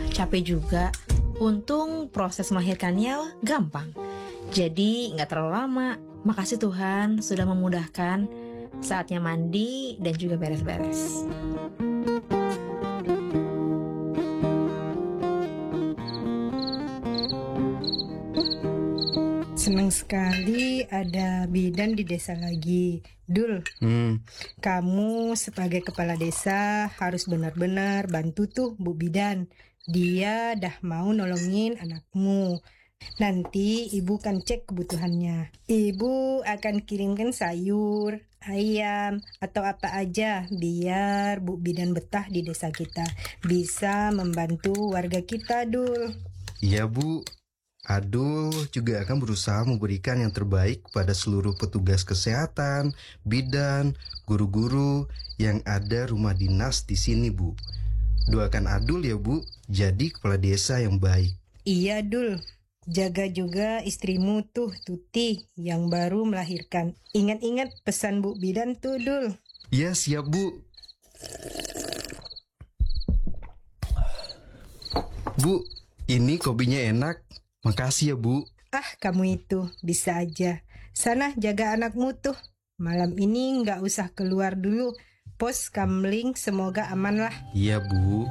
capek juga. Untung proses melahirkannya gampang. Jadi nggak terlalu lama. Makasih Tuhan sudah memudahkan. Saatnya mandi dan juga beres-beres. Senang sekali ada bidan di desa lagi. Dul, kamu sebagai kepala desa harus benar-benar bantu tuh Bu Bidan. Dia dah mau nolongin anakmu. Nanti ibu kan cek kebutuhannya. Ibu akan kirimkan sayur, ayam, atau apa aja biar Bu Bidan betah di desa kita. Bisa membantu warga kita, Dul. Iya Bu, Adul juga akan berusaha memberikan yang terbaik kepada seluruh petugas kesehatan, bidan, guru-guru yang ada rumah dinas di sini Bu. Doakan Adul ya Bu, jadi kepala desa yang baik. Iya Dul, jaga juga istrimu tuh Tuti yang baru melahirkan. Ingat-ingat pesan Bu Bidan tuh Dul. Ya siap Bu. Bu, ini kopinya enak. Makasih ya Bu. Ah kamu itu bisa aja. Sana jaga anakmu tuh. Malam ini nggak usah keluar dulu. Pos kamling semoga aman lah. Iya Bu.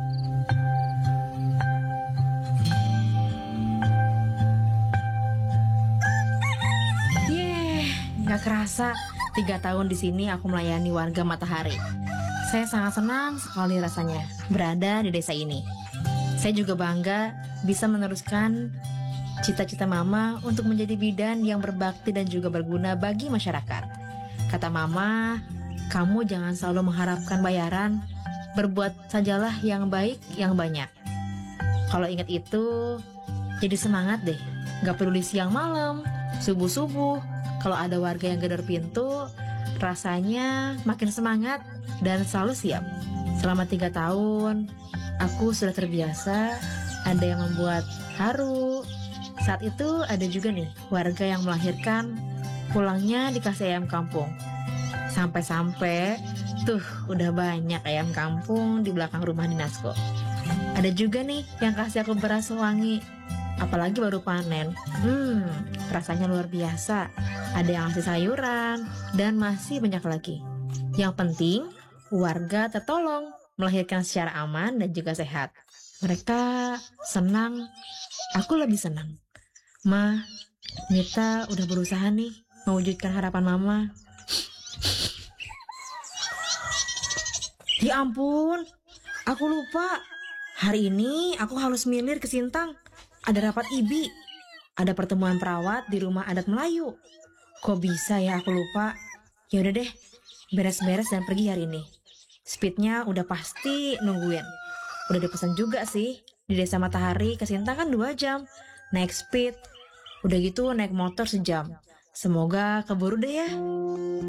Nggak kerasa 3 tahun di sini aku melayani warga Matahari. Saya sangat senang sekali rasanya berada di desa ini. Saya juga bangga bisa meneruskan cita-cita Mama untuk menjadi bidan yang berbakti dan juga berguna bagi masyarakat. Kata Mama, kamu jangan selalu mengharapkan bayaran, berbuat sajalah yang baik, yang banyak. Kalau ingat itu, jadi semangat deh. Gak peduli siang malam, subuh-subuh, kalau ada warga yang gedor pintu, rasanya makin semangat dan selalu siap. Selama 3 tahun, aku sudah terbiasa ada yang membuat haru. Saat itu ada juga nih warga yang melahirkan, pulangnya dikasih ayam kampung. Sampai-sampai tuh udah banyak ayam kampung di belakang rumah dinasku. Ada juga nih yang kasih aku beras wangi, apalagi baru panen. Rasanya luar biasa. Ada yang ngasih sayuran dan masih banyak lagi. Yang penting warga tertolong, melahirkan secara aman dan juga sehat. Mereka senang, aku lebih senang. Ma, Mita udah berusaha nih mewujudkan harapan Mama. Ya ampun, aku lupa. Hari ini aku harus milir ke Sintang. Ada rapat IBI. Ada pertemuan perawat di rumah adat Melayu. Kok bisa ya aku lupa? Ya udah deh, beres-beres dan pergi hari ini. Speednya udah pasti nungguin. Udah dipesan juga sih. Di desa Matahari ke Sintang kan 2 jam. Naik speed. Udah gitu naik motor sejam. Semoga keburu deh ya.